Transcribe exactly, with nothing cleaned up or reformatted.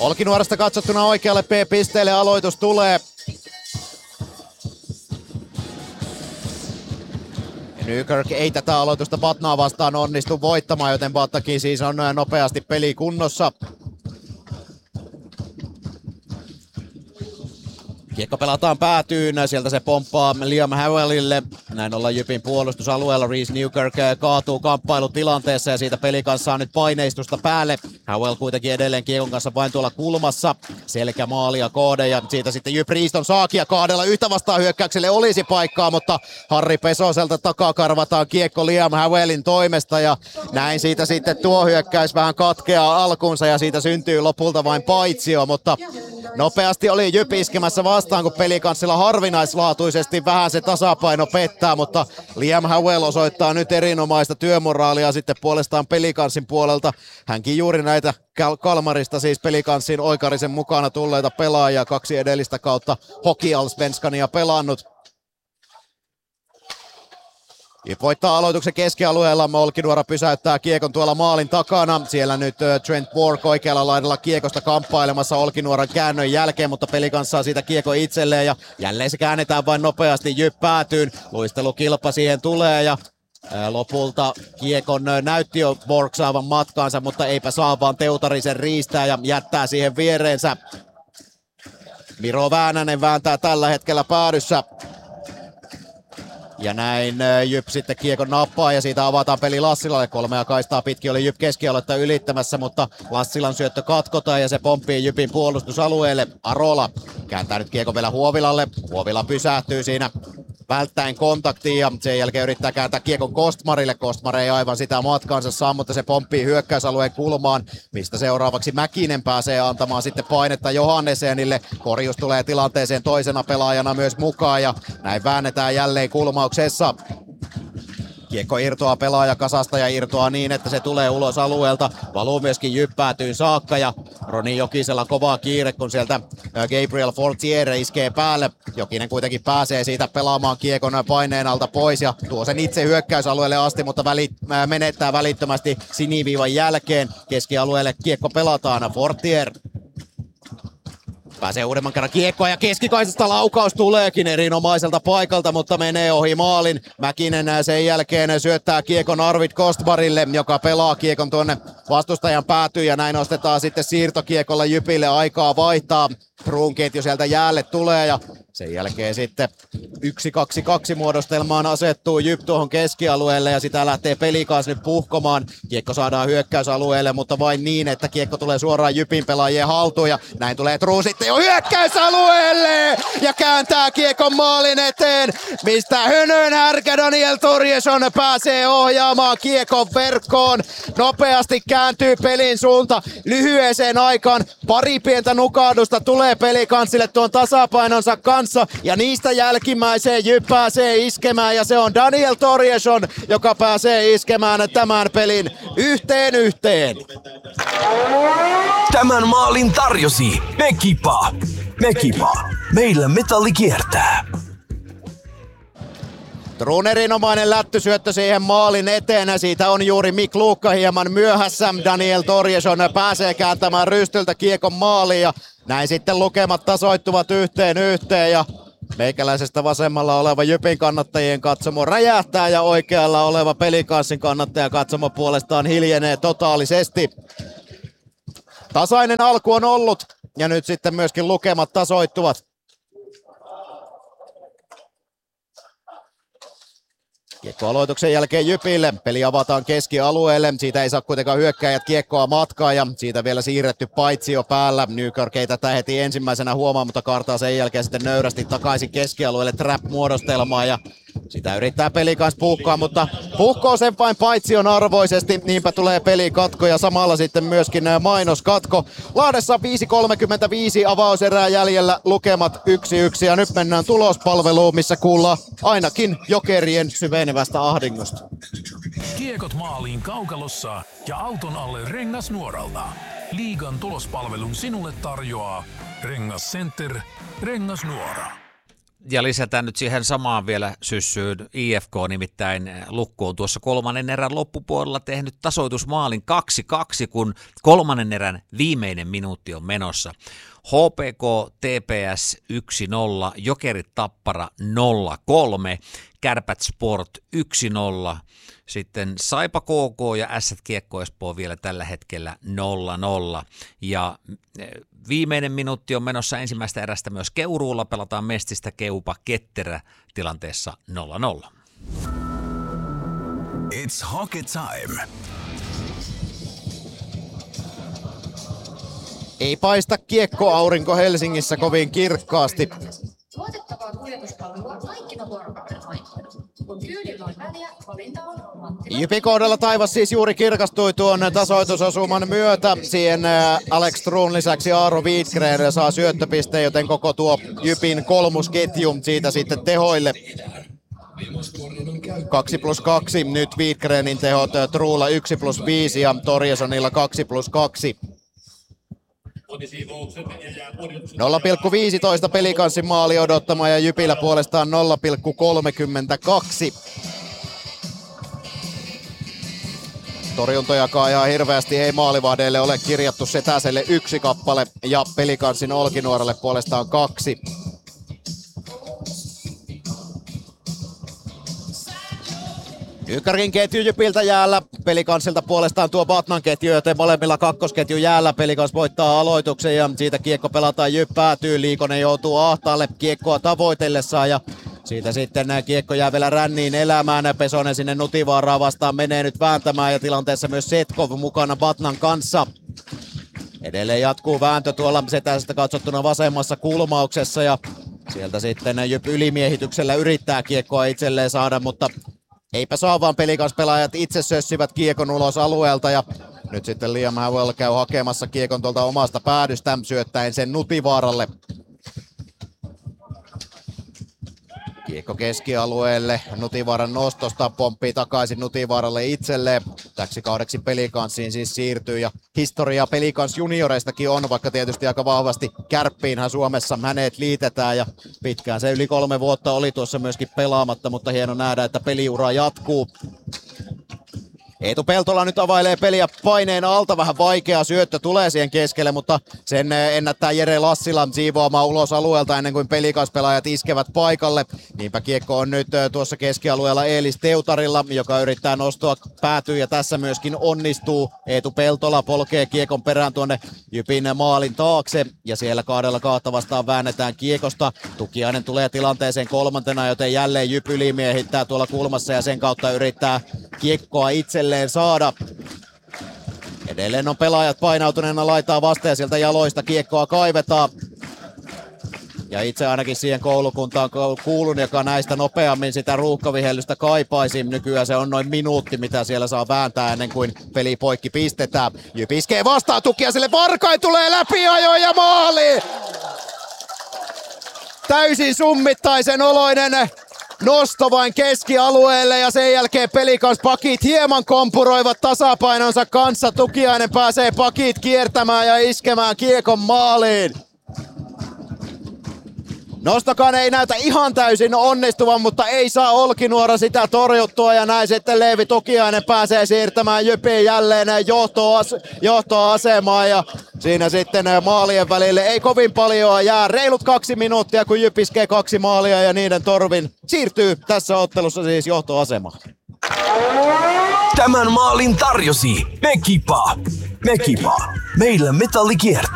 Olkinuorasta katsottuna oikealle P-pisteelle aloitus tulee. Nykirk ei tätä aloitusta Batnaa vastaan onnistu voittamaan, joten Battakin siis on nopeasti peli kunnossa. Kiekko pelataan päätyyn, sieltä se pomppaa Liam Howellille. Näin ollaan Jypin puolustusalueella. Reese Newkirk kaatuu kamppailutilanteessa ja siitä peli kanssa on nyt paineistusta päälle. Howell kuitenkin edelleen kiekon kanssa vain tuolla kulmassa. Selkä maalia koode ja siitä sitten Jyp Riiston saakia kaadella yhtä vastaan hyökkäykselle olisi paikkaa, mutta Harri Pesoselta takakarvataan kiekko Liam Howellin toimesta ja näin siitä sitten tuo hyökkäys vähän katkeaa alkuunsa ja siitä syntyy lopulta vain paitsio, mutta nopeasti oli Jyp iskemässä vastaan, kun pelikanssilla harvinaislaatuisesti vähän se tasapaino pettää, mutta Liam Howell osoittaa nyt erinomaista työmoraalia sitten puolestaan pelikanssin puolelta. Hänkin juuri näitä Kalmarista siis pelikanssin oikarisen mukana tulleita pelaajia, kaksi edellistä kautta Hockeyallsvenskania pelannut. Jyp voittaa aloituksen keskialueella, Olkinuora pysäyttää kiekon tuolla maalin takana. Siellä nyt Trent Bork oikealla laidalla kiekosta kamppailemassa Olkinuoran käännön jälkeen, mutta peli kanssa siitä kiekko itselleen ja jälleen se käännetään vain nopeasti Jyp päätyyn. Luistelukilpa siihen tulee ja lopulta kiekon näytti jo Bork saavan matkaansa, mutta eipä saa, vaan Teutari sen riistää ja jättää siihen viereensä. Miro Väänänen vääntää tällä hetkellä päädyssä. Ja näin Jyp sitten kiekon nappaa ja siitä avataan peli Lassilalle. Kolmea kaistaa pitkin oli Jyp keskialuetta ylittämässä, mutta Lassilan syöttö katkotaan ja se pomppii Jypin puolustusalueelle. Arola kääntää nyt kiekon vielä Huovilalle. Huovila pysähtyy siinä välttäen kontaktiin ja sen jälkeen yrittää kääntää kiekon Kostmarille. Kostmar ei aivan sitä matkaansa saa, mutta se pomppii hyökkäysalueen kulmaan, mistä seuraavaksi Mäkinen pääsee antamaan sitten painetta Johannesenille. Korjus tulee tilanteeseen toisena pelaajana myös mukaan ja näin väännetään jälleen kulmauksessa. Kiekko irtoaa pelaajakasasta ja irtoaa niin, että se tulee ulos alueelta. Valuu myöskin Jyppäätyyn saakka ja Roni Jokisella kovaa kiire, kun sieltä Gabriel Fortier iskee päälle. Jokinen kuitenkin pääsee siitä pelaamaan kiekon paineen alta pois ja tuo sen itse hyökkäysalueelle asti, mutta välit, menettää välittömästi siniviivan jälkeen. Keskialueelle kiekko pelataan. Fortier pääsee uudemman kerran kiekkoa ja keskikaisesta laukaus tuleekin erinomaiselta paikalta, mutta menee ohi maalin. Mäkinen sen jälkeen syöttää kiekon Arvid Kostbarille, joka pelaa kiekon tuonne vastustajan päätyyn ja näin ostetaan sitten siirtokiekolla Jypille aikaa vaihtaa. Kruunketju sieltä jäälle tulee ja sen jälkeen sitten yksi kaksi kaksi muodostelmaan asettuu Jyp tuohon keskialueelle ja sitä lähtee Pelikans nyt puhkomaan. Kiekko saadaan hyökkäysalueelle, mutta vain niin, että kiekko tulee suoraan Jypin pelaajien haltuun ja näin tulee True sitten jo hyökkäysalueelle ja kääntää kiekon maalin eteen, mistä hönön härkä Daniel Torjesson pääsee ohjaamaan kiekon verkkoon. Nopeasti kääntyy pelin suunta lyhyeseen aikaan. Pari pientä nukahdusta tulee Pelikanssille tuon tasapainonsa kanssa ja niistä jälkimmäiseen Jyp pääsee iskemään ja se on Daniel Torjesson, joka pääsee iskemään tämän pelin yhteen yhteen. Tämän maalin tarjosi Mekipa. Mekipa. Meillä metalli kiertää. Trun erinomainen lättysyöttö siihen maalin eteen. Siitä on juuri Mik Luukka hieman myöhässä. Daniel Torjesson pääsee kääntämään rystyltä kiekon maaliin ja näin sitten lukemat tasoittuvat yhteen yhteen ja meikäläisestä vasemmalla oleva Jypin kannattajien katsomo räjähtää ja oikealla oleva Pelikanssin kannattaja katsomo puolestaan hiljenee totaalisesti. Tasainen alku on ollut ja nyt sitten myöskin lukemat tasoittuvat. Kiekko aloituksen jälkeen Jypille. Peli avataan keskialueelle. Siitä ei saa kuitenkaan hyökkääjät kiekkoa matkaa ja siitä vielä siirretty paitsio päällä. Nykirk ei tätä heti ensimmäisenä huomaa, mutta kaartaa sen jälkeen sitten nöyrästi takaisin keskialueelle trap-muodostelmaan ja sitä yrittää Pelikans puhkaa, mutta puhkoo sen vain paitsion arvoisesti. Niinpä tulee pelikatko ja samalla sitten myöskin mainoskatko. Lahdessa viisi kolmekymmentäviisi avauserää jäljellä, lukemat yksi yksi ja nyt mennään tulospalveluun, missä kuullaan ainakin Jokerien syvenevästä ahdingosta. Kiekot maaliin kaukalossa ja auton alle Rengasnuoralta. Liigan tulospalvelun sinulle tarjoaa Rengas Center, Rengasnuora. Ja lisätään nyt siihen samaan vielä syssyyn I F K, nimittäin Lukko on tuossa kolmannen erän loppupuolella tehnyt tasoitusmaalin kaksi kaksi, kun kolmannen erän viimeinen minuutti on menossa. H P K T P S yksi nolla, Jokerit Tappara nolla kolme, Kärpät Sport yksi nolla, sitten Saipa K K ja Ässät Kiekko Espoo vielä tällä hetkellä nolla nolla. Ja viimeinen minuutti on menossa ensimmäistä erästä myös Keuruulla, pelataan Mestistä Keupa Ketterä tilanteessa nolla nolla. It's hockey time. Ei paista kiekkoaurinko Helsingissä kovin kirkkaasti. Luotettavaa kuljetuspalvelua kaikkina vuorokauden aikoina. Kun kyydillä on väliä, valinta on Mattila. Jypin kohdalla taivas siis juuri kirkastui tuon tasoitusosuman myötä. Siihen Alex Truun lisäksi Aaro Wiedgren saa syöttöpisteen, joten koko tuo Jypin kolmosketju siitä sitten tehoille. kaksi plus kaksi, nyt Wiedgrenin tehot, Truulla yksi plus viisi ja Torjesonilla kaksi plus kaksi. nolla pilkku viisitoista Pelikanssin maali odottama ja Jypillä puolestaan nolla pilkku kolmekymmentäkaksi. Torjuntojakaan ihan hirveästi ei maalivahdeille ole kirjattu, Setäselle yksi kappale ja Pelikanssin Olkinuorelle puolestaan kaksi. Ykkörin ketju Jypiltä jäällä, Pelikanssilta puolestaan tuo Batman ketju, joten molemmilla kakkosketju jäällä. Pelikans voittaa aloituksen ja siitä kiekko pelataan, Jyp päätyy, Liikonen joutuu ahtaalle kiekkoa tavoitellessaan ja siitä sitten kiekko jää vielä ränniin elämään. Pesonen sinne Nutivaaraa vastaan menee nyt vääntämään ja tilanteessa myös Setkov mukana Batnan kanssa. Edelleen jatkuu vääntö tuolla Setäsestä katsottuna vasemmassa kulmauksessa ja sieltä sitten Jyp ylimiehityksellä yrittää kiekkoa itselleen saada, mutta eipä saa, vaan Pelikans-pelaajat itse sössivät kiekon ulos alueelta ja nyt sitten Liam Howell käy hakemassa kiekon tuolta omasta päädystä syöttäen sen Nutivaaralle. Kiekko keskialueelle, Nutivaaran nostosta pomppii takaisin Nutivaaralle itselleen. Täksi kaudeksi Pelikanssiin siis siirtyy ja historia Pelikans junioreistakin on, vaikka tietysti aika vahvasti Kärppiinhän Suomessa hänet liitetään ja pitkään se yli kolme vuotta oli tuossa myöskin pelaamatta, mutta hieno nähdä, että peliura jatkuu. Eetu Peltola nyt availee peliä paineen alta, vähän vaikea syöttö tulee siihen keskelle, mutta sen ennättää Jere Lassila siivoamaan ulos alueelta ennen kuin Pelikans-pelaajat iskevät paikalle. Niinpä kiekko on nyt tuossa keskialueella Eelis Teutarilla, joka yrittää nostua päätyy ja tässä myöskin onnistuu. Eetu Peltola polkee kiekon perään tuonne Jypin maalin taakse ja siellä kahdella kahta vastaan väännetään kiekosta. Tukiainen tulee tilanteeseen kolmantena, joten jälleen Jyp ylimiehittää tuolla kulmassa ja sen kautta yrittää kiekkoa itselleen saada. Edelleen on pelaajat painautuneena laitaa vastaan ja sieltä jaloista kiekkoa kaivetaan. Ja itse ainakin siihen koulukuntaan kuulun, joka näistä nopeammin sitä ruuhkavihellystä kaipaisi. Nykyään se on noin minuutti, mitä siellä saa vääntää ennen kuin peli poikki pistetään. Jyp iskee vastaan, tukia sille Varkain tulee läpi ajo ja maali! Täysin summittaisen oloinen nosto vain keskialueelle ja sen jälkeen Pelikans pakit hieman kompuroivat tasapainonsa kanssa. Tukiainen pääsee pakit kiertämään ja iskemään kiekon maaliin. Nostokaan ei näytä ihan täysin onnistuvan, mutta ei saa Olkinuora sitä torjuttua ja näin sitten Leevi Tukiainen pääsee siirtämään Jypin jälleen johtoas- johtoasemaan ja siinä sitten maalien välille ei kovin paljon jää. Reilut kaksi minuuttia kun Jyp iskee kaksi maalia ja niiden torvin siirtyy tässä ottelussa siis johtoasemaan. Tämän maalin tarjosi Mekipa. Mekipa. Meillä metalli kiertää.